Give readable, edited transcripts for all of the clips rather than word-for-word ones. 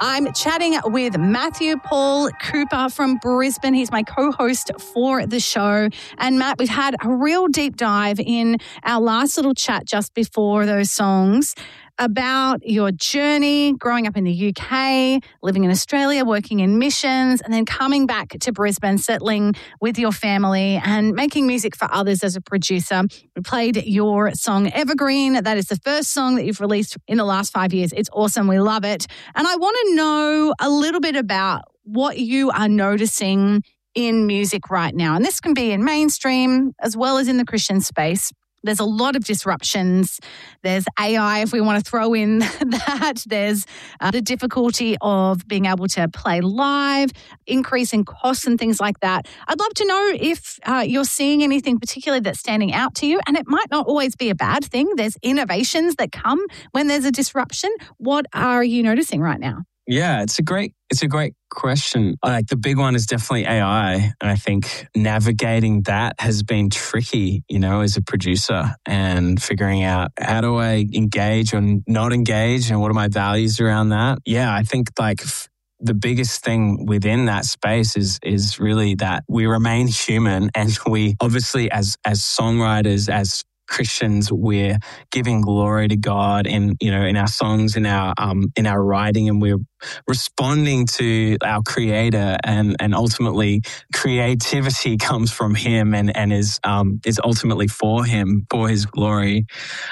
I'm chatting with Matthew Paul Cooper from Brisbane. He's my co-host for the show. And Matt, we've had a real deep dive in our last little chat just before those songs about your journey growing up in the UK, living in Australia, working in missions, and then coming back to Brisbane, settling with your family and making music for others as a producer. We played your song Evergreen. That is the first song that you've released in the last 5 years. It's awesome. We love it. And I want to know a little bit about what you are noticing in music right now. And this can be in mainstream as well as in the Christian space. There's a lot of disruptions. There's AI, if we want to throw in that. There's the difficulty of being able to play live, increase in costs and things like that. I'd love to know if you're seeing anything particularly that's standing out to you. And it might not always be a bad thing. There's innovations that come when there's a disruption. What are you noticing right now? Yeah, it's a great question. Like the big one is definitely AI. And I think navigating that has been tricky, as a producer and figuring out how do I engage or not engage and what are my values around that. Yeah, I think the biggest thing within that space is really that we remain human, and we obviously as songwriters, as Christians, we're giving glory to God in our songs, in our writing, and we're responding to our Creator, and ultimately creativity comes from Him and is ultimately for Him, for His glory.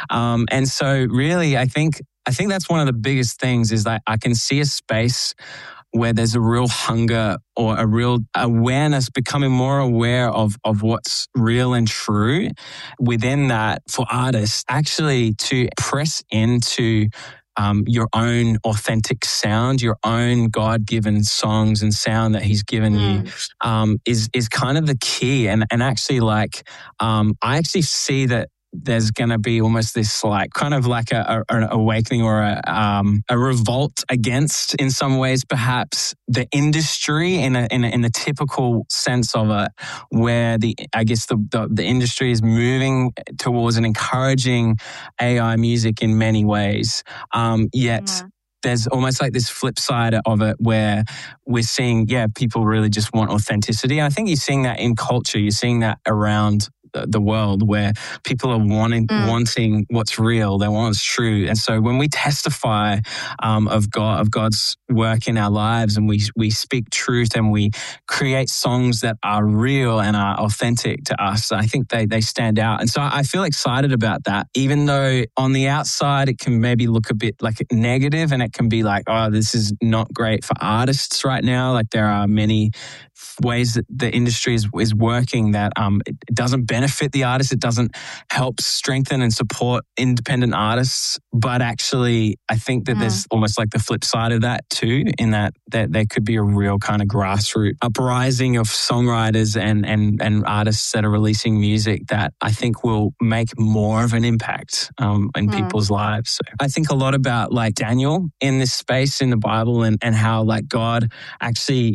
And so really, I think that's one of the biggest things is that I can see a space where there's a real hunger or a real awareness, becoming more aware of what's real and true within that for artists, actually to press into your own authentic sound, your own God-given songs and sound that He's given you is kind of the key. And actually I actually see that there's going to be almost this kind of an awakening or a revolt against, in some ways, perhaps the industry in the typical sense of it, where the industry is moving towards and encouraging AI music in many ways. There's almost like this flip side of it where we're seeing, people really just want authenticity. And I think you're seeing that in culture. You're seeing that around the world where people are wanting what's real, they want what's true. And so when we testify of God's work in our lives, and we speak truth and we create songs that are real and are authentic to us, I think they stand out. And so I feel excited about that, even though on the outside it can maybe look a bit like negative, and it can be like, oh, this is not great for artists right now. Like there are many ways that the industry is working that it doesn't benefit the artist. It doesn't help strengthen and support independent artists. But actually, I think that there's almost like the flip side of that too, in that there could be a real kind of grassroots uprising of songwriters and artists that are releasing music that I think will make more of an impact in people's lives. So I think a lot about Daniel in this space in the Bible, and how God actually,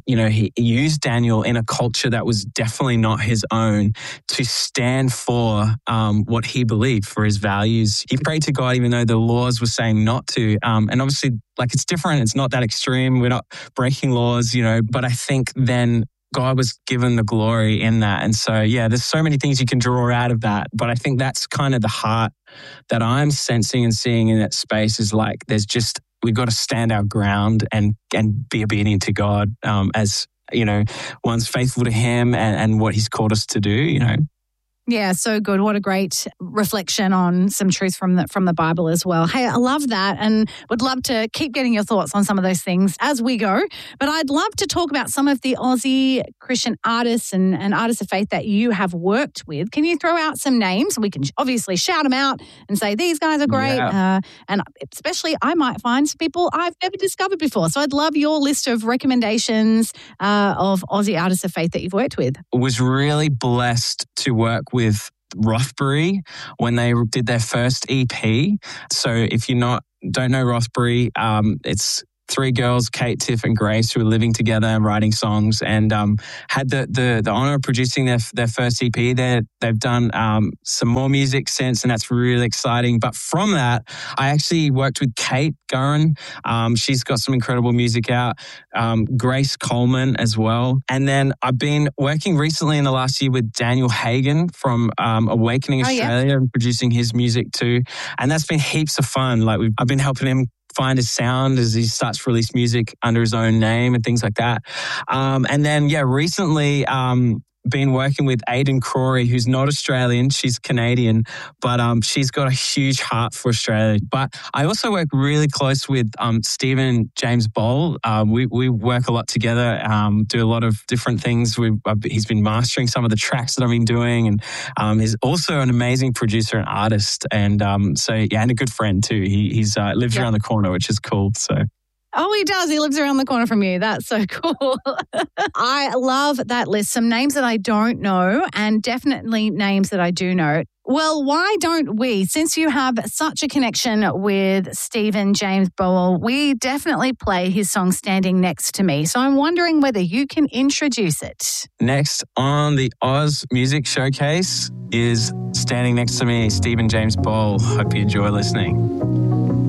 he used Daniel in a culture that was definitely not his own to stand for what he believed, for his values. He prayed to God even though the laws were saying not to. And obviously, it's different. It's not that extreme. We're not breaking laws, but I think then God was given the glory in that. And so, there's so many things you can draw out of that. But I think that's kind of the heart that I'm sensing and seeing in that space is we've got to stand our ground and be obedient to God as, one's faithful to Him and what He's called us to do, Yeah, so good. What a great reflection on some truth from the Bible as well. Hey, I love that, and would love to keep getting your thoughts on some of those things as we go. But I'd love to talk about some of the Aussie Christian artists and artists of faith that you have worked with. Can you throw out some names? We can obviously shout them out and say, these guys are great. Yeah. And especially I might find some people I've never discovered before. So I'd love your list of recommendations of Aussie artists of faith that you've worked with. Was really blessed to work with Rothbury when they did their first EP. So if you don't know Rothbury, it's three girls, Kate, Tiff, and Grace, who are living together and writing songs, and had the honor of producing their first EP. They've done some more music since, and that's really exciting. But from that, I actually worked with Kate Gurren. She's got some incredible music out. Grace Coleman as well. And then I've been working recently in the last year with Daniel Hagen from Awakening Australia and producing his music too. And that's been heaps of fun. Like I've been helping him find his sound as he starts to release music under his own name and things like that. And then, recently been working with Aidan Crowry, who's not Australian, she's Canadian, but she's got a huge heart for Australia. But I also work really close with Stephen James Bowl. We work a lot together, do a lot of different things. He's been mastering some of the tracks that I've been doing, and he's also an amazing producer and artist, and and a good friend too. He's lives around the corner, which is cool. So. Oh, he does. He lives around the corner from you. That's so cool. I love that list. Some names that I don't know and definitely names that I do know. Well, why don't we, since you have such a connection with Stephen James Bowl, we definitely play his song Standing Next to Me. So I'm wondering whether you can introduce it. Next on the Oz Music Showcase is Standing Next to Me, Stephen James Bowl. Hope you enjoy listening.